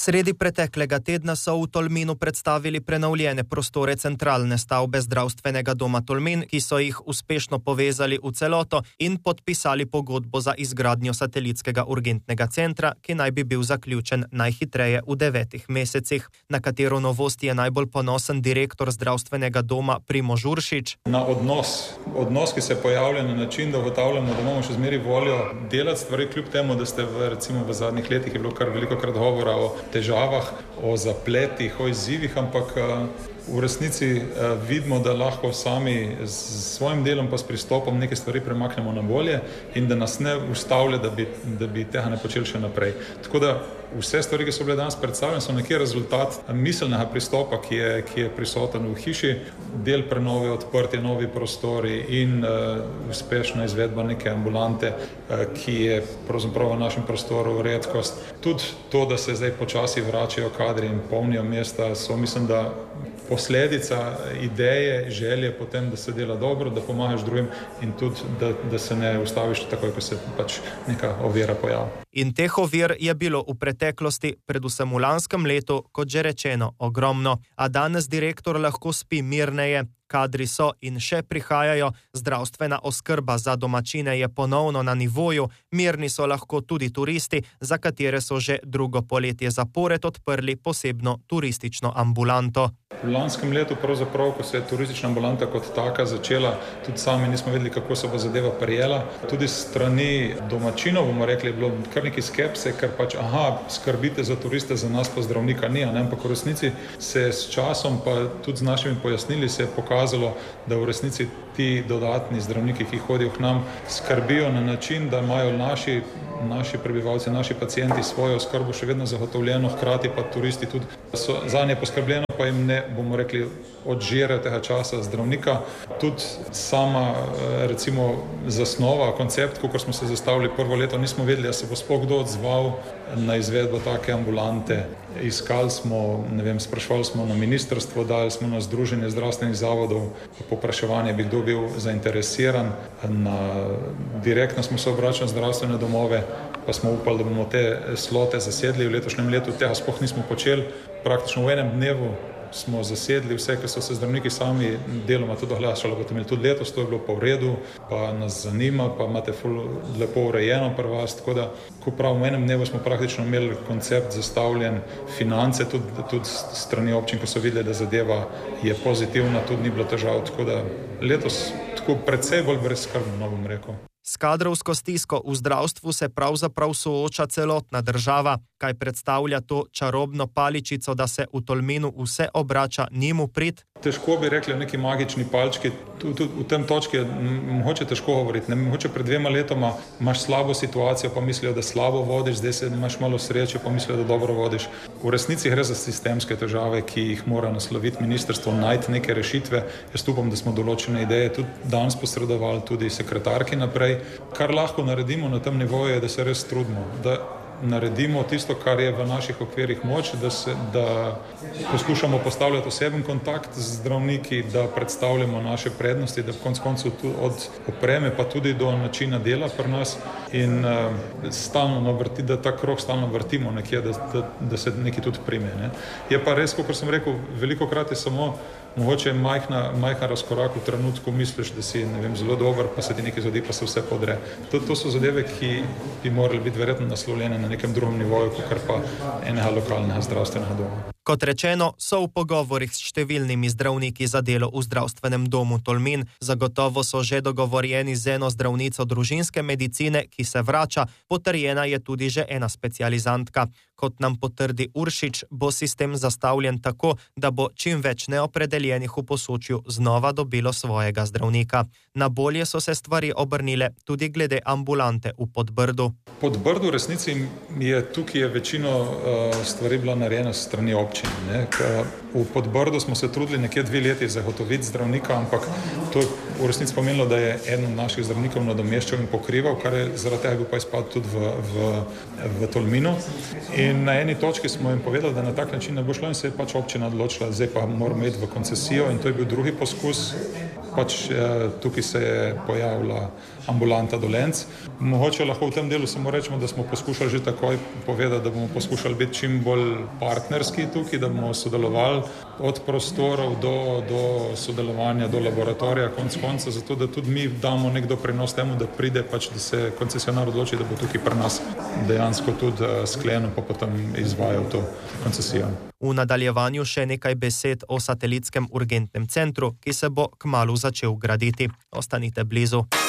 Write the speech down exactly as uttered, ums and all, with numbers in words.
Sredi preteklega tedna so v Tolminu predstavili prenovljene prostore centralne stavbe zdravstvenega doma Tolmin, ki so jih uspešno povezali v celoto in podpisali pogodbo za izgradnjo satelitskega urgentnega centra, ki naj bi bil zaključen najhitreje v devetih mesecih. Na katero novost je najbolj ponosen direktor zdravstvenega doma Primož Uršič? Na odnos, odnos, ki se pojavlja na način, da ugotavljamo, da imamo še zmeraj voljo delati stvari, kljub temu, da ste v, recimo v zadnjih letih je bilo kar veliko krat govora o težavah, o zapletih, o izzivih, ampak v resnici vidimo, da lahko sami s svojim delom pa s pristopom neke stvari premaknemo na bolje in da nas ne ustavlja, da bi, da bi tega ne počeli še naprej. Tako da vse stvari, ki so bile danes predstavljene, so nekje rezultat miselnega pristopa, ki je, ki je prisoten v hiši, del prenove, odprtje, novi prostori in uh, uspešna izvedba neke ambulante, uh, ki je pravzaprav v našem prostoru redkost. Tudi to, da se zdaj počasi vračajo kadri in polnijo mesta, so mislim, da posledica ideje, želje potem, da se dela dobro, da pomagaš drugim in tudi, da, da se ne ustaviš takoj, ko se pač neka ovira pojavi. In teh ovir je bilo v preteklosti, predvsem v lanskem letu, kot že rečeno, ogromno. A danes direktor lahko spi mirneje. Kadri so in še prihajajo, zdravstvena oskrba za domačine je ponovno na nivoju, mirni so lahko tudi turisti, za katere so že drugo poletje zapored odprli posebno turistično ambulanto. V lanskem letu, pravzaprav, ko se je turistična ambulanta kot taka začela, tudi sami nismo vedeli, kako se bo zadeva prijela. Tudi strani domačinov, bomo rekli, je bilo kar nekaj skepse, ker pač, aha, skrbite za turiste, za nas pa zdravnika ni, ne? Ampak v resnici se s časom, pa tudi z našimi pojasnili, se je pokazalo, da v resnici ti dodatni zdravniki, ki hodijo k nam, skrbijo na način, da imajo naši, naši prebivalci, naši pacienti svojo oskrbo še vedno zagotovljeno, hkrati pa turisti tudi so zanje poskrbljeno, pa jim ne, bomo rekli, odžirajo tega časa zdravnika. Tudi sama, recimo, zasnova, koncept, kako smo se zastavili prvo leto, nismo vedeli, da se bo sploh kdo odzval na izvedbo take ambulante. Iskali smo, ne vem, sprašvali smo na ministrstvo, dali smo na Združenje zdravstvenih zavodov popraševanje, bi kdo bil zainteresiran. Na, direktno smo se obračali na zdravstvene domove, pa smo upali, da bomo te slote zasedli. V letošnjem letu tega sploh nismo počeli. Praktično v enem dnevu smo zasedli vse, ker so se zdravniki sami deloma tudi oglašali, kot imeli tudi letos, to je bilo pa v redu, pa nas zanima, pa imate ful lepo urejeno pri vas, tako da, ko prav v enem dnevu smo praktično imeli koncept zastavljen, finance tudi, tudi strani občin, ko so videli, da zadeva je pozitivna, tudi ni bilo težav, tako da letos tako precej bolj brezskrbno, no bom rekel. S kadrovsko stisko v zdravstvu se pravzaprav sooča celotna država. Kaj predstavlja to čarobno paličico, da se v Tolminu vse obrača njim v prid? Težko bi rekli o neki magični palčki. Tudi v tem točki je mogoče težko govoriti. Ne, mogoče pred dvema letoma imaš slabo situacijo, pa mislijo, da slabo vodiš, zdaj se imaš malo sreče, pa mislijo, da dobro vodiš. V resnici gre za sistemske težave, ki jih mora nasloviti ministrstvo, najti neke rešitve. Jaz upam, da smo določene ideje tudi danes posredovali tudi sekretarki naprej. Kar lahko naredimo na tem nivoju je, da se res trudimo, da naredimo tisto, kar je v naših okvirih moč, da, se, da poskušamo postavljati oseben kontakt z zdravniki, da predstavljamo naše prednosti, da v konc koncu od opreme pa tudi do načina dela pri nas in uh, stalno navrti, da ta krog stalno vrtimo nekje, da, da, da se nekaj tudi prime. Ne. Je pa res, kot sem rekel, veliko krat je samo mogoče majhna, majhna razkorak v trenutku, misliš, da si ne vem, zelo dober, pa se ti nekaj zgodi, pa se vse podre. To, to so zadeve, ki bi morali biti verjetno naslovljene na nekem drugem nivoju, kot pa enega lokalnega zdravstvenega doma. Kot rečeno, so v pogovorih s številnimi zdravniki za delo v zdravstvenem domu Tolmin. Zagotovo so že dogovorjeni z eno zdravnico družinske medicine, ki se vrača, potrjena je tudi že ena specializantka. Kot nam potrdi Uršič, bo sistem zastavljen tako, da bo čim več neopredeljenih v Posočju znova dobilo svojega zdravnika. Na bolje so se stvari obrnile tudi glede ambulante v Podbrdu. Podbrdu v resnici je tukaj je večino uh, stvari bila narejena s strani občin. Ne? V Podbrdu smo se trudili nekje dve leti zagotoviti zdravnika, ampak to je v resnici pomenilo, da je eden od naših zdravnikov nadomeščal in pokrival, kar je zaradi tega bil pa izpad tudi v, v, v Tolminu. In na eni točki smo jim povedali, da na tak način ne bo šlo in se je pač občina odločila, zdaj pa moramo iti v koncesijo in to je bil drugi poskus. pač tukaj se je pojavila ambulanta Dolenc. Mogoče lahko v tem delu samo rečemo, da smo poskušali že takoj povedati, da bomo poskušali biti čim bolj partnerski tukaj, da bomo sodelovali od prostorov do, do sodelovanja, do laboratorija, konc konca, zato da tudi mi damo nek doprinos temu, da pride pač, da se koncesionar odloči, da bo tukaj pri nas dejansko tudi sklenil, pa potem izvajal to koncesijo. V nadaljevanju še nekaj besed o satelitskem urgentnem centru, ki se bo kmalu začel graditi. Ostanite blizu.